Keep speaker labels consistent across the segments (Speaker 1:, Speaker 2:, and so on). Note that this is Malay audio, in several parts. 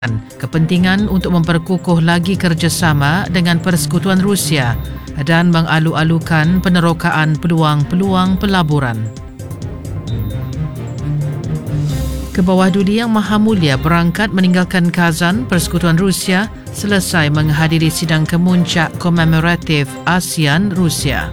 Speaker 1: kepentingan untuk memperkukuh lagi kerjasama dengan Persekutuan Rusia dan mengalu-alukan penerokaan peluang-peluang pelaburan. Kebawah Duli Yang Maha Mulia berangkat meninggalkan Kazan, Persekutuan Rusia selesai menghadiri sidang kemuncak komemoratif ASEAN-Rusia.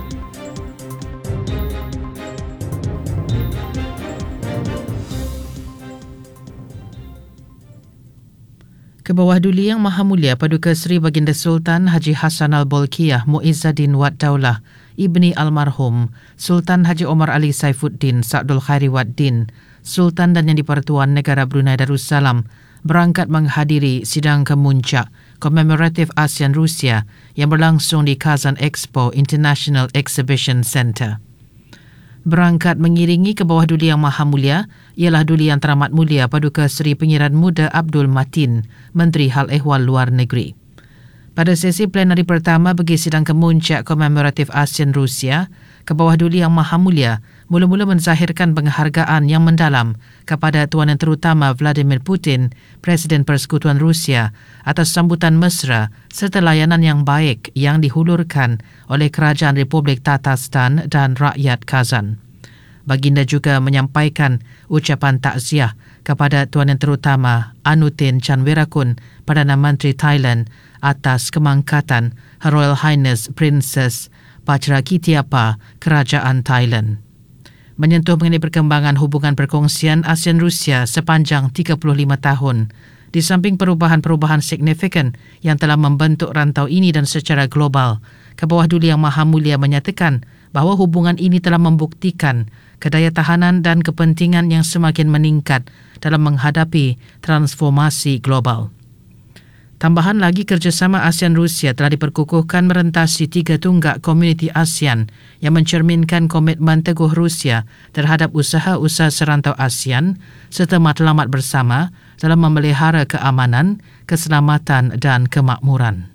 Speaker 1: Kebawah Duli Yang Maha Mulia Paduka Seri Baginda Sultan Haji Hassan Al-Bolkiah Muizzaddin Wad Daulah Ibni Almarhum Sultan Haji Omar Ali Saifuddin Sa'dul Khairi Wad Din Sultan dan Yang di-Pertuan Negara Brunei Darussalam berangkat menghadiri sidang kemuncak komemoratif ASEAN-Rusia yang berlangsung di Kazan Expo International Exhibition Centre. Berangkat mengiringi Kebawah Duli Yang Maha Mulia ialah Duli Yang Teramat Mulia Paduka Seri Pengiran Muda Abdul Matin, Menteri Hal Ehwal Luar Negeri. Pada sesi plenari pertama bagi sidang kemuncak komemoratif ASEAN-Rusia, Kebawah Duli Yang Maha Mulia mula-mula menzahirkan penghargaan yang mendalam kepada Tuan Yang Terutama Vladimir Putin, Presiden Persekutuan Rusia, atas sambutan mesra serta layanan yang baik yang dihulurkan oleh Kerajaan Republik Tatarstan dan rakyat Kazan. Baginda juga menyampaikan ucapan takziah kepada Tuan Yang Terutama Anutin Chanvirakul, Perdana Menteri Thailand, atas kemangkatan Her Royal Highness Princess Pachrakitiapa Kerajaan Thailand. Menyentuh mengenai perkembangan hubungan perkongsian ASEAN-Rusia sepanjang 35 tahun, di samping perubahan-perubahan signifikan yang telah membentuk rantau ini dan secara global, Kebawah Duli Yang Maha Mulia menyatakan bahawa hubungan ini telah membuktikan kedayatahanan dan kepentingan yang semakin meningkat dalam menghadapi transformasi global. Tambahan lagi, kerjasama ASEAN-Rusia telah diperkukuhkan merentasi 3 tunggak komuniti ASEAN yang mencerminkan komitmen teguh Rusia terhadap usaha-usaha serantau ASEAN serta matlamat bersama dalam memelihara keamanan, keselamatan dan kemakmuran.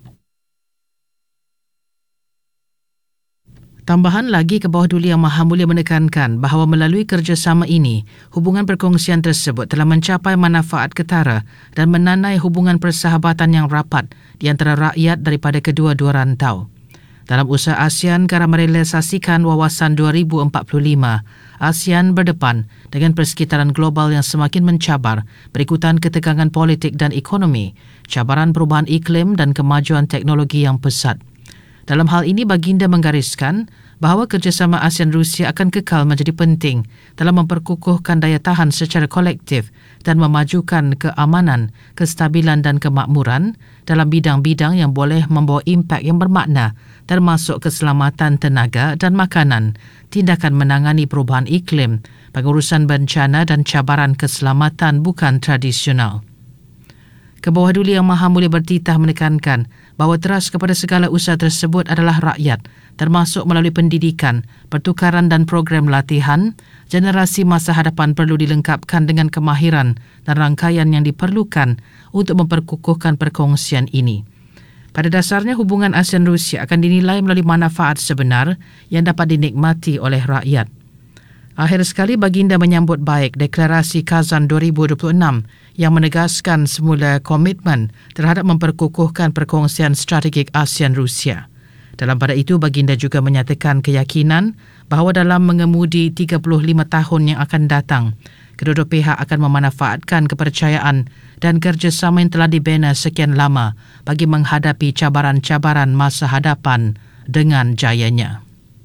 Speaker 1: Tambahan lagi, Kebawah Duli Yang Maha Mulia menekankan bahawa melalui kerjasama ini, hubungan perkongsian tersebut telah mencapai manfaat ketara dan menandai hubungan persahabatan yang rapat di antara rakyat daripada kedua-dua rantau. Dalam usaha ASEAN kerana merealisasikan wawasan 2045, ASEAN berdepan dengan persekitaran global yang semakin mencabar berikutan ketegangan politik dan ekonomi, cabaran perubahan iklim dan kemajuan teknologi yang pesat. Dalam hal ini, Baginda menggariskan bahawa kerjasama ASEAN-Rusia akan kekal menjadi penting dalam memperkukuhkan daya tahan secara kolektif dan memajukan keamanan, kestabilan dan kemakmuran dalam bidang-bidang yang boleh membawa impak yang bermakna termasuk keselamatan tenaga dan makanan, tindakan menangani perubahan iklim, pengurusan bencana dan cabaran keselamatan bukan tradisional. Kebawah Duli Yang Maha Mulia bertitah menekankan bahawa teras kepada segala usaha tersebut adalah rakyat, termasuk melalui pendidikan, pertukaran dan program latihan. Generasi masa hadapan perlu dilengkapkan dengan kemahiran dan rangkaian yang diperlukan untuk memperkukuhkan perkongsian ini. Pada dasarnya, hubungan ASEAN-Rusia akan dinilai melalui manfaat sebenar yang dapat dinikmati oleh rakyat. Akhir sekali, Baginda menyambut baik Deklarasi Kazan 2026 yang menegaskan semula komitmen terhadap memperkukuhkan perkongsian strategik ASEAN-Rusia. Dalam pada itu, Baginda juga menyatakan keyakinan bahawa dalam mengemudi 35 tahun yang akan datang, kedua-dua pihak akan memanfaatkan kepercayaan dan kerjasama yang telah dibina sekian lama bagi menghadapi cabaran-cabaran masa hadapan dengan jayanya.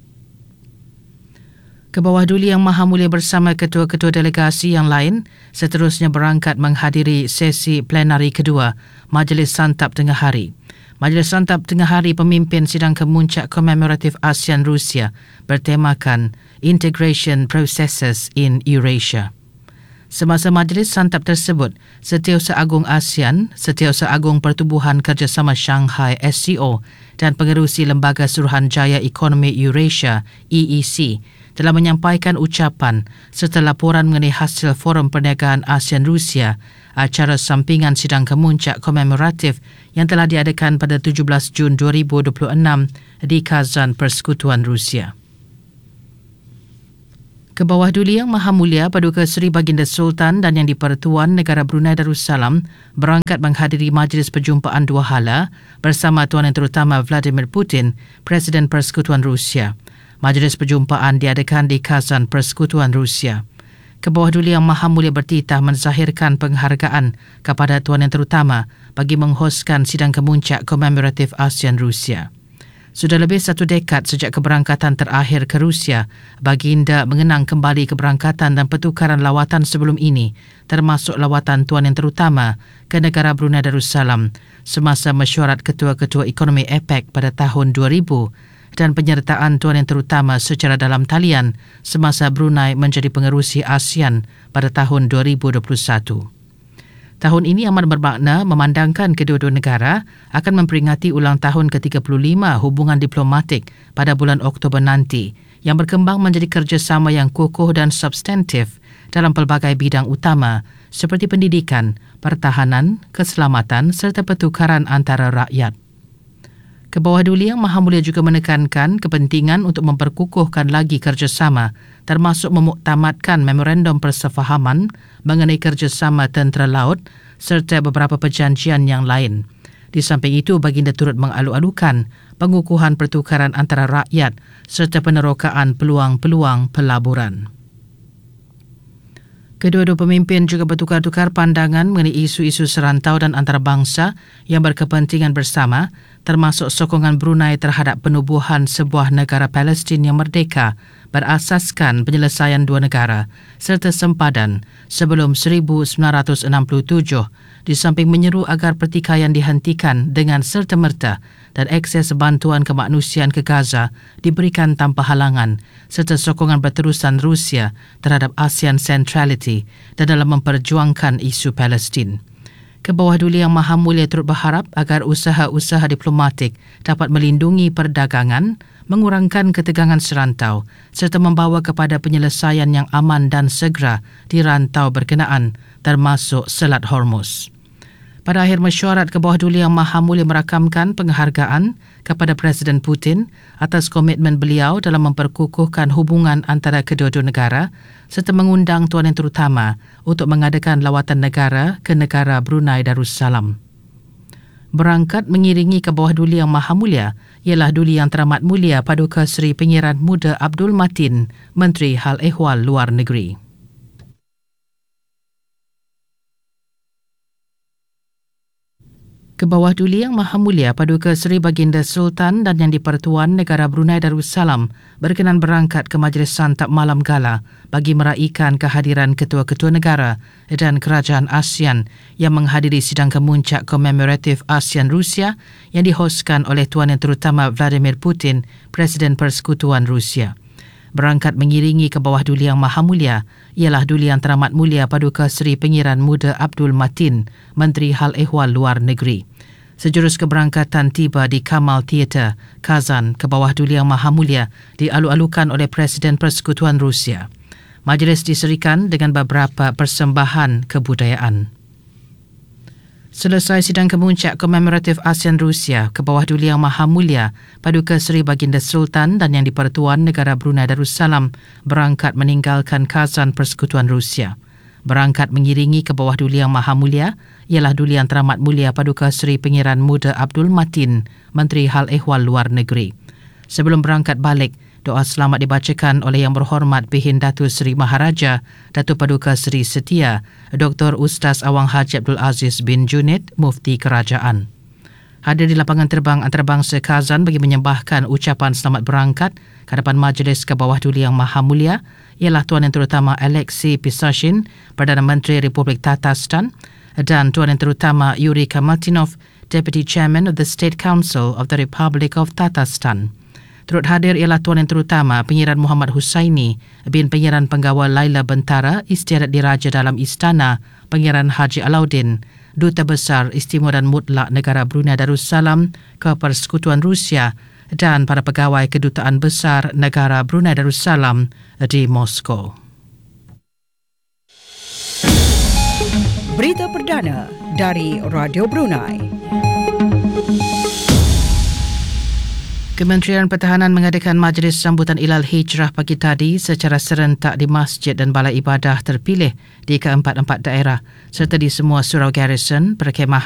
Speaker 1: Kebawah Duli Yang Maha Mulia bersama ketua-ketua delegasi yang lain seterusnya berangkat menghadiri sesi plenari kedua Majlis Santap Tengah Hari. Majlis Santap Tengah Hari pemimpin sidang kemuncak komemoratif ASEAN-Rusia bertemakan Integration Processes in Eurasia. Semasa majlis santap tersebut, Setiausaha Agung ASEAN, Setiausaha Agung Pertubuhan Kerjasama Shanghai SCO dan Pengerusi Lembaga Suruhanjaya Ekonomi Eurasia EEC telah menyampaikan ucapan serta laporan mengenai hasil Forum Perniagaan ASEAN-Rusia, acara sampingan sidang kemuncak komemoratif yang telah diadakan pada 17 Jun 2026 di Kazan, Persekutuan Rusia. Kebawah Duli Yang Maha Mulia Paduka Seri Baginda Sultan dan Yang di-Pertuan Negara Brunei Darussalam berangkat menghadiri majlis perjumpaan dua hala bersama Tuan Yang Terutama Vladimir Putin, Presiden Persekutuan Rusia. Majlis perjumpaan diadakan di Kazan, Persekutuan Rusia. Kebawah Duli Yang Maha Mulia bertitah menzahirkan penghargaan kepada Tuan Yang Terutama bagi menghoskan sidang kemuncak komemoratif ASEAN Rusia. Sudah lebih 1 dekad sejak keberangkatan terakhir ke Rusia, Baginda mengenang kembali keberangkatan dan pertukaran lawatan sebelum ini, termasuk lawatan Tuan Yang Terutama ke negara Brunei Darussalam semasa mesyuarat Ketua-Ketua Ekonomi APEC pada tahun 2000 dan penyertaan Tuan Yang Terutama secara dalam talian semasa Brunei menjadi pengerusi ASEAN pada tahun 2021. Tahun ini amat bermakna memandangkan kedua-dua negara akan memperingati ulang tahun ke-35 hubungan diplomatik pada bulan Oktober nanti yang berkembang menjadi kerjasama yang kukuh dan substantif dalam pelbagai bidang utama seperti pendidikan, pertahanan, keselamatan serta pertukaran antara rakyat. Kebawah Duli Yang Maha Mulia juga menekankan kepentingan untuk memperkukuhkan lagi kerjasama termasuk memuktamadkan memorandum persefahaman mengenai kerjasama tentera laut serta beberapa perjanjian yang lain. Di samping itu, Baginda turut mengalu-alukan pengukuhan pertukaran antara rakyat serta penerokaan peluang-peluang pelaburan. Kedua-dua pemimpin juga bertukar-tukar pandangan mengenai isu-isu serantau dan antarabangsa yang berkepentingan bersama, termasuk sokongan Brunei terhadap penubuhan sebuah negara Palestin yang merdeka berasaskan penyelesaian dua negara serta sempadan sebelum 1967, di samping menyeru agar pertikaian dihentikan dengan serta-merta dan akses bantuan kemanusiaan ke Gaza diberikan tanpa halangan serta sokongan berterusan Rusia terhadap ASEAN Centrality dan dalam memperjuangkan isu Palestin. Kebawah Duli Yang Maha Mulia turut berharap agar usaha-usaha diplomatik dapat melindungi perdagangan, mengurangkan ketegangan serantau serta membawa kepada penyelesaian yang aman dan segera di rantau berkenaan termasuk Selat Hormuz. Pada akhir mesyuarat, Kebawah Duli Yang Maha Mulia merakamkan penghargaan kepada Presiden Putin atas komitmen beliau dalam memperkukuhkan hubungan antara kedua-dua negara serta mengundang Tuan Yang Terutama untuk mengadakan lawatan negara ke negara Brunei Darussalam. Berangkat mengiringi Kebawah Duli Yang Maha Mulia ialah Duli Yang Teramat Mulia Paduka Seri Pengiran Muda Abdul Matin, Menteri Hal Ehwal Luar Negeri. Kebawah Duli Yang Maha Mulia Paduka Seri Baginda Sultan dan Yang di-Pertuan Negara Brunei Darussalam berkenan berangkat ke Majlis Santap Malam Gala bagi meraihkan kehadiran ketua-ketua negara dan kerajaan ASEAN yang menghadiri sidang kemuncak komemoratif ASEAN Rusia yang dihoskan oleh Tuan Yang Terutama Vladimir Putin, Presiden Persekutuan Rusia. Berangkat mengiringi Kebawah Duli Yang Maha Mulia ialah Duli Yang Teramat Mulia Paduka Seri Pengiran Muda Abdul Matin, Menteri Hal Ehwal Luar Negeri. Sejurus keberangkatan tiba di Kamal Theatre, Kazan, Kebawah Duli Yang Maha Mulia dialu-alukan oleh Presiden Persekutuan Rusia. Majlis diserikan dengan beberapa persembahan kebudayaan. Selesai sidang kemuncak komemoratif ASEAN Rusia, Kebawah Duli Yang Maha Mulia Paduka Seri Baginda Sultan dan Yang di-Pertuan Negara Brunei Darussalam berangkat meninggalkan Kazan, Persekutuan Rusia. Berangkat mengiringi Kebawah Duli Yang Maha Mulia ialah Duli Yang Teramat Mulia Paduka Seri Pengiran Muda Abdul Matin, Menteri Hal Ehwal Luar Negeri. Sebelum berangkat balik, doa selamat dibacakan oleh Yang Berhormat Bihin Datuk Seri Maharaja Datuk Paduka Seri Setia Dr. Ustaz Awang Haji Abdul Aziz bin Junid, Mufti Kerajaan. Hadir di lapangan terbang antarabangsa Kazan bagi menyembahkan ucapan selamat berangkat ke hadapan Majlis Kebawah Duli Yang Maha Mulia ialah Tuan Yang Terutama Alexei Pisashin, Perdana Menteri Republik Tatarstan, dan Tuan Yang Terutama Yuri Kamaltinov, Deputy Chairman of the State Council of the Republic of Tatarstan. Turut hadir ialah Tuan Yang Terutama Pengiran Muhammad Husaini bin Pengiran Penggawal Laila Bentara Istiadat Diraja dalam Istana Pengiran Haji Alauddin, Duta Besar Istimewa dan Mutlak Negara Brunei Darussalam ke Persekutuan Rusia dan para pegawai Kedutaan Besar Negara Brunei Darussalam di Moskow.
Speaker 2: Berita perdana dari Radio Brunei.
Speaker 1: Kementerian Pertahanan mengadakan majlis sambutan Ilal Hijrah pagi tadi secara serentak di masjid dan balai ibadah terpilih di keempat-empat daerah serta di semua surau garrison, perkhemahan